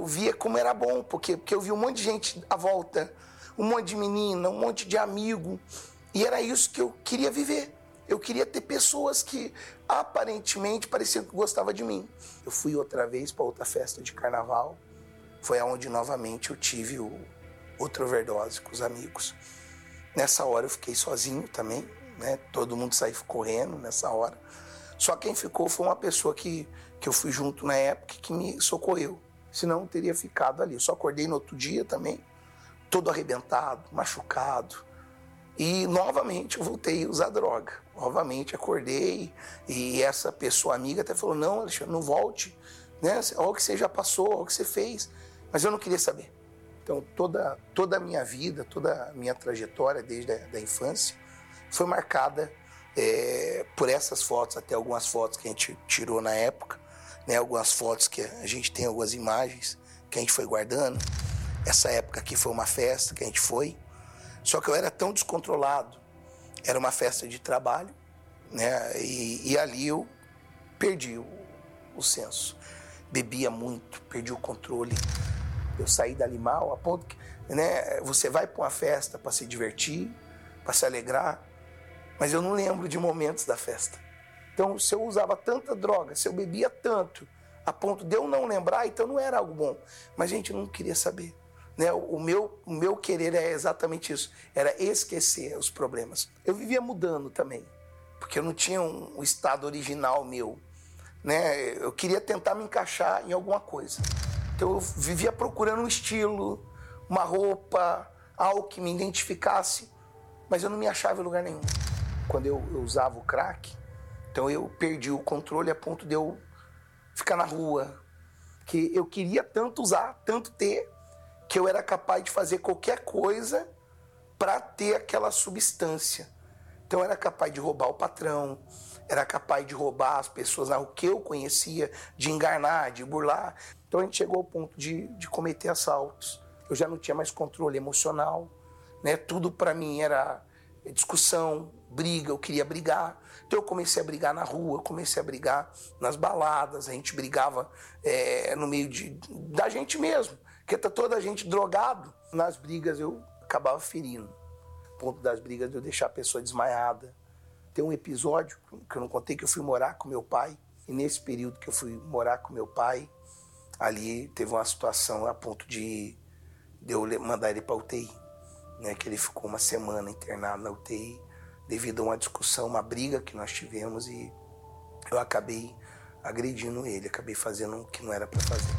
via como era bom, porque eu via um monte de gente à volta, um monte de menina, um monte de amigo, e era isso que eu queria viver. Eu queria ter pessoas que aparentemente pareciam que gostavam de mim. Eu fui outra vez para outra festa de carnaval, foi onde novamente eu tive outra overdose com os amigos. Nessa hora eu fiquei sozinho também, né? Todo mundo saiu correndo nessa hora. Só quem ficou foi uma pessoa que eu fui junto na época que me socorreu. Senão eu teria ficado ali. Eu só acordei no outro dia também, todo arrebentado, machucado. E novamente eu voltei a usar droga. Novamente acordei e essa pessoa amiga até falou, não, Alexandre, não volte, né? Olha o que você já passou, olha o que você fez. Mas eu não queria saber. Então toda a minha vida, toda a minha trajetória desde a infância foi marcada por essas fotos, até algumas fotos que a gente tirou na época, né? Algumas fotos que a gente tem, algumas imagens que a gente foi guardando. Essa época aqui foi uma festa que a gente foi, só que eu era tão descontrolado, era uma festa de trabalho, né? E ali eu perdi o senso, bebia muito, perdi o controle, eu saí dali mal, a ponto que, né, você vai para uma festa para se divertir, para se alegrar, mas eu não lembro de momentos da festa. Então, se eu usava tanta droga, se eu bebia tanto, a ponto de eu não lembrar, então não era algo bom. Mas a gente não queria saber. Né? O meu querer é exatamente isso, era esquecer os problemas. Eu vivia mudando também, porque eu não tinha um estado original meu. Né? Eu queria tentar me encaixar em alguma coisa. Então eu vivia procurando um estilo, uma roupa, algo que me identificasse, mas eu não me achava em lugar nenhum. Quando eu usava o crack, então eu perdi o controle a ponto de eu ficar na rua, que eu queria tanto usar, tanto ter, que eu era capaz de fazer qualquer coisa para ter aquela substância. Então eu era capaz de roubar o patrão, era capaz de roubar as pessoas na rua que eu conhecia, de enganar, de burlar. Então a gente chegou ao ponto de cometer assaltos. Eu já não tinha mais controle emocional, né? Tudo para mim era discussão, briga, eu queria brigar. Então eu comecei a brigar na rua, eu comecei a brigar nas baladas, a gente brigava no meio da gente mesmo, porque tá toda a gente drogado. Nas brigas eu acabava ferindo. O ponto das brigas de eu deixar a pessoa desmaiada. Tem um episódio que eu não contei, que eu fui morar com meu pai, e nesse período que eu fui morar com meu pai, ali teve uma situação a ponto de eu mandar ele para UTI, né, que ele ficou uma semana internado na UTI devido a uma discussão, uma briga que nós tivemos, e eu acabei agredindo ele, acabei fazendo o que não era para fazer.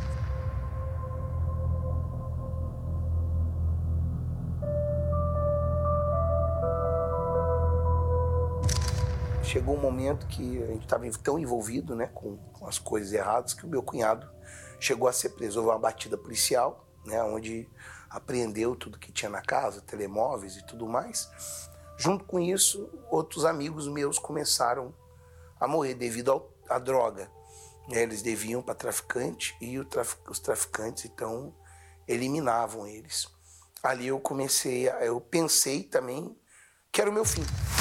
Chegou um momento que a gente estava tão envolvido, né, com as coisas erradas, que o meu cunhado chegou a ser preso. Houve uma batida policial, né, onde apreendeu tudo que tinha na casa, telemóveis e tudo mais. Junto com isso, outros amigos meus começaram a morrer devido à droga. Eles deviam para traficante e os traficantes, então, eliminavam eles. Ali eu pensei também que era o meu fim.